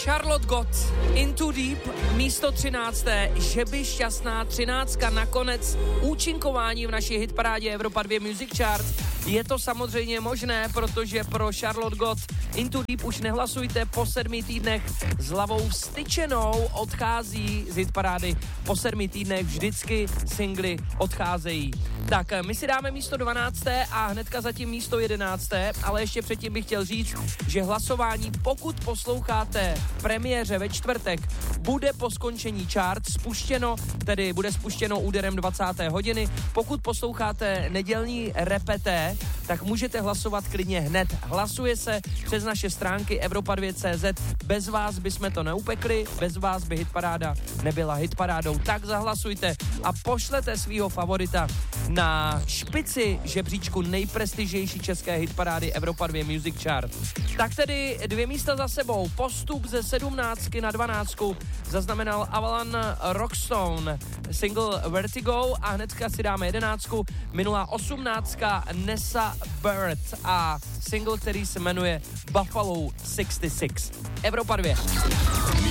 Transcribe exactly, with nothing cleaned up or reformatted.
Charlotte Gott, Into Deep, místo třinácté, že by šťastná třináctka, nakonec účinkování v naší hitparádě Evropa dva Music Chart. Je to samozřejmě možné, protože pro Charlotte Gott Into Deep už nehlasujte, po sedmi týdnech s hlavou vstyčenou odchází z hitparády, po sedmi týdnech vždycky singly odcházejí. Tak my si dáme místo dvanácté a hnedka zatím místo jedenácté, ale ještě předtím bych chtěl říct, že hlasování, pokud posloucháte v premiéře ve čtvrtek, bude po skončení chart spuštěno, tedy bude spuštěno úderem dvacáté hodiny. Pokud posloucháte nedělní repeté, tak můžete hlasovat klidně hned. Hlasuje se přes naše stránky Evropa dva tečka cé zet. Bez vás bychom to neupekli, bez vás by hitparáda nebyla hitparádou. Tak zahlasujte a pošlete svýho favorita na špici žebříčku nejprestižnější české hitparády Evropa dva Music Chart. Tak tedy dvě místa za sebou. Postup ze sedmnáctky na dvanáctku zaznamenal Avalon Rockstone, single Vertigo, a hnedka si dáme jedenáctku. Minulá osmnáctka Nessa Bird a single, který se jmenuje Buffalo šedesát šest. Evropa dva.